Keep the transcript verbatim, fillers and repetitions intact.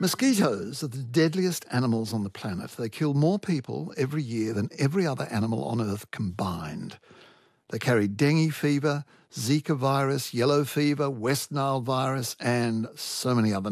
Mosquitoes are the deadliest animals on the planet. They kill more people every year than every other animal on Earth combined. They carry dengue fever, Zika virus, yellow fever, West Nile virus, and so many other